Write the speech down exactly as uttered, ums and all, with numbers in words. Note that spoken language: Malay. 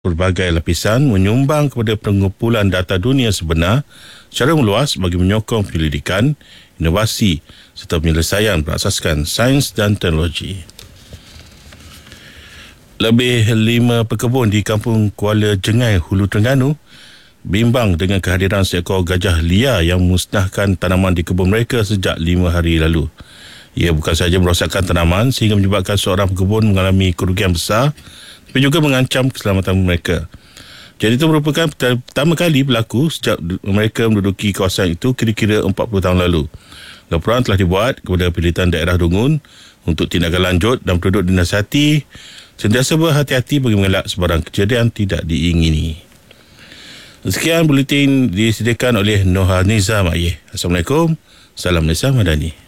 Berbagai lapisan menyumbang kepada pengumpulan data dunia sebenar secara meluas bagi menyokong penyelidikan, inovasi serta penyelesaian berasaskan sains dan teknologi. Lebih lima pekebun di kampung Kuala Jengai, Hulu Terengganu bimbang dengan kehadiran seekor gajah liar yang musnahkan tanaman di kebun mereka sejak lima hari lalu. Ia bukan sahaja merosakkan tanaman sehingga menyebabkan seorang pekebun mengalami kerugian besar, tapi juga mengancam keselamatan mereka. Jadi itu merupakan pertama kali berlaku sejak mereka menduduki kawasan itu kira-kira empat puluh tahun lalu. Laporan telah dibuat kepada Pilihan Daerah Dungun untuk tindakan lanjut dan penduduk dinasihati sentiasa berhati-hati bagi mengelak sebarang kejadian tidak diingini. Sekian buletin disediakan oleh Noha Nizam Ayeh. Assalamualaikum. Salam Nizam Madani.